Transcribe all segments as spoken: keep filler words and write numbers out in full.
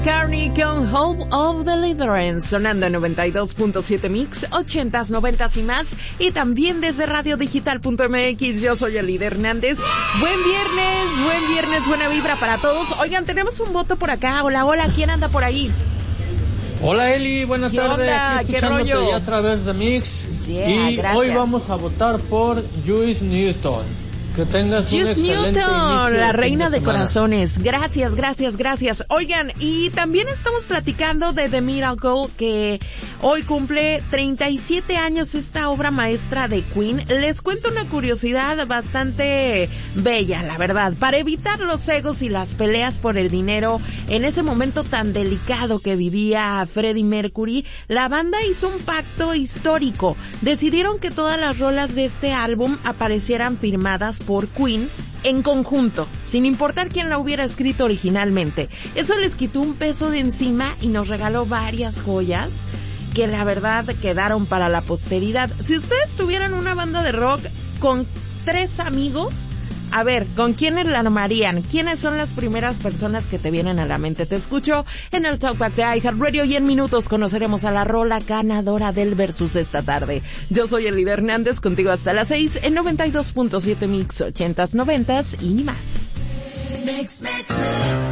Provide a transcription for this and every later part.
Carney con Hope of Deliverance, sonando en noventa y dos punto siete Mix, ochentas, noventas y más, y también desde radio digital punto m x. Yo soy Elida Hernández. Buen viernes, buen viernes, buena vibra para todos. Oigan, tenemos un voto por acá. Hola, hola, ¿quién anda por ahí? Hola Eli, buenas ¿Qué tardes. onda? Aquí ¿Qué rollo? ya a través de Mix. Yeah, y gracias. hoy vamos a votar por Juice Newton. Que tengas un Juice excelente Newton, la de reina de, de corazones. Gracias, gracias, gracias. Oigan, y también estamos platicando de The Miracle, que hoy cumple treinta y siete años esta obra maestra de Queen. Les cuento una curiosidad bastante bella, la verdad. Para evitar los egos y las peleas por el dinero en ese momento tan delicado que vivía Freddie Mercury, la banda hizo un pacto histórico. Decidieron que todas las rolas de este álbum aparecieran firmadas por Queen en conjunto, sin importar quién la hubiera escrito originalmente. Eso les quitó un peso de encima y nos regaló varias joyas que la verdad quedaron para la posteridad. Si ustedes tuvieran una banda de rock con tres amigos, a ver, ¿con quiénes la armarían? ¿Quiénes son las primeras personas que te vienen a la mente? Te escucho en el Talkback de iHeartRadio y en minutos conoceremos a la rola ganadora del Versus esta tarde. Yo soy Elida Hernández, contigo hasta las seis en noventa y dos punto siete Mix, ochentas, noventas y más. Mix, mix, mix.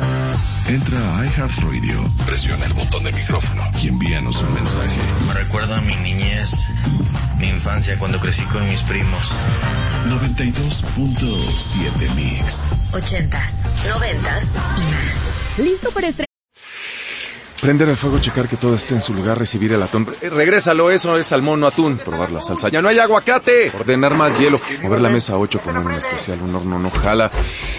Entra a iHeartRadio, presiona el botón de micrófono y envíanos un mensaje. Me recuerda a mi niñez, mi infancia cuando crecí con mis primos. noventa y dos punto siete Mix. Ochentas, noventas y más. ¿Listo para estrenar? Prender el fuego, checar que todo esté en su lugar, recibir el atún. Eh, regrésalo, eso es salmón, no atún. Probar la salsa. ¡Ya no hay aguacate! Ordenar más hielo. Mover la mesa ocho, poner un especial, un horno no jala.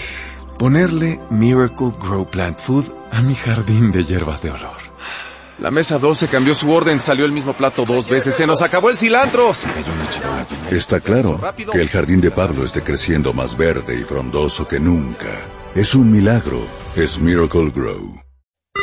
Ponerle Miracle Grow Plant Food a mi jardín de hierbas de olor. La mesa doce cambió su orden, salió el mismo plato dos veces, se nos acabó el cilantro. Se cayó una charola llena. Está claro que el jardín de Pablo esté creciendo más verde y frondoso que nunca. Es un milagro, es Miracle Grow.